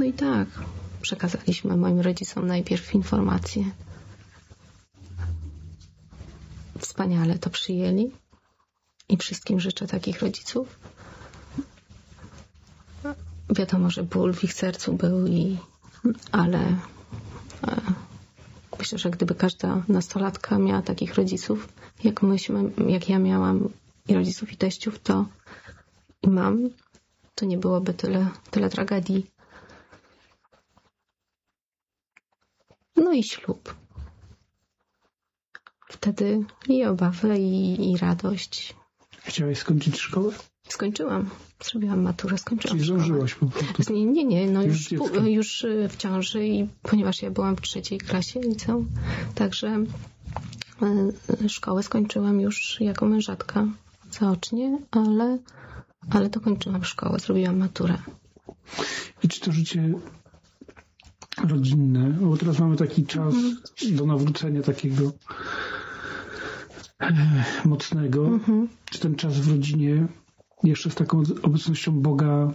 i tak przekazaliśmy moim rodzicom najpierw informacje. Wspaniale to przyjęli i wszystkim życzę takich rodziców. Wiadomo, że ból w ich sercu był, ale myślę, że gdyby każda nastolatka miała takich rodziców, jak ja miałam, i rodziców, i teściów, to i mam, to nie byłoby tyle tragedii. No i ślub. Wtedy i obawy, i radość. Chciałaś skończyć szkołę? Skończyłam. Zrobiłam maturę, skończyłam. Czyli zdążyłaś po prostu? Nie. No już w ciąży, i ponieważ ja byłam w 3. klasie liceum, także szkołę skończyłam już jako mężatka zaocznie, ale dokończyłam szkołę, zrobiłam maturę. I czy to życie rodzinne, bo teraz mamy taki czas do nawrócenia takiego mocnego, czy ten czas w rodzinie jeszcze z taką obecnością Boga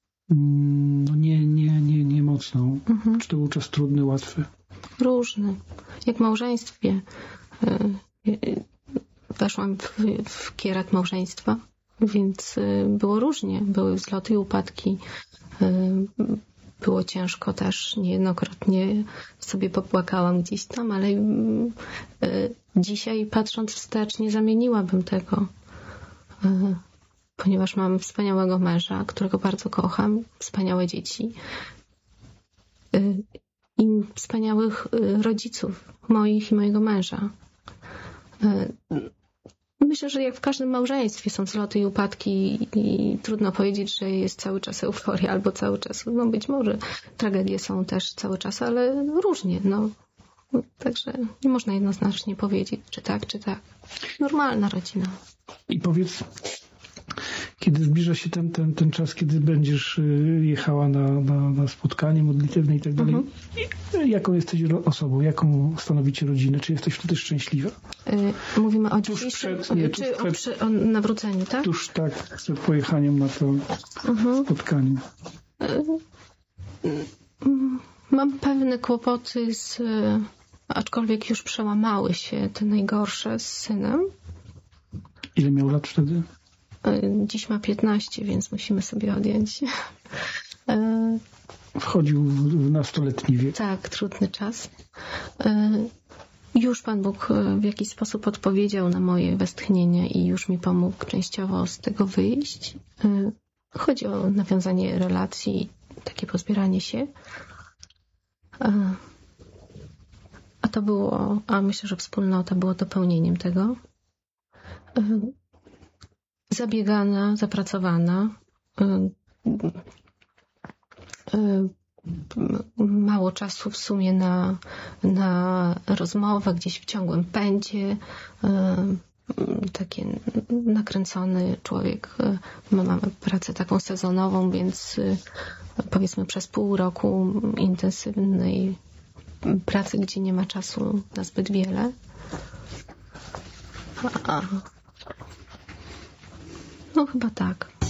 nie mocną? Czy to był czas trudny, łatwy? Różny. Jak w małżeństwie. Weszłam w kierat małżeństwa, więc było różnie. Były wzloty i upadki. Było ciężko też. Niejednokrotnie sobie popłakałam gdzieś tam, ale dzisiaj, patrząc wstecz, nie zamieniłabym tego. Ponieważ mam wspaniałego męża, którego bardzo kocham, wspaniałe dzieci i wspaniałych rodziców, moich i mojego męża. Myślę, że jak w każdym małżeństwie są wzloty i upadki i trudno powiedzieć, że jest cały czas euforia albo cały czas, no być może tragedie są też cały czas, ale różnie, no. Także nie można jednoznacznie powiedzieć, czy tak, czy tak. Normalna rodzina. I powiedz, kiedy zbliża się ten czas, kiedy będziesz jechała na spotkanie modlitewne i tak dalej, jaką jesteś osobą? Jaką stanowicie rodzinę? Czy jesteś wtedy szczęśliwa? Mówimy o dzisiejszym, o nawróceniu, tak? Tuż przed pojechaniem na to spotkanie. Mam pewne kłopoty aczkolwiek już przełamały się te najgorsze z synem. Ile miał lat wtedy? Dziś ma 15, więc musimy sobie odjąć. Wchodził w nastoletni wiek. Tak, trudny czas. Już Pan Bóg w jakiś sposób odpowiedział na moje westchnienie i już mi pomógł częściowo z tego wyjść. Chodzi o nawiązanie relacji, takie pozbieranie się. A myślę, że wspólnota była dopełnieniem tego. Zabiegana, zapracowana, mało czasu w sumie na rozmowę, gdzieś w ciągłym pędzie, taki nakręcony człowiek. My mamy pracę taką sezonową, więc powiedzmy przez pół roku intensywnej pracy, gdzie nie ma czasu na zbyt wiele. No chyba tak.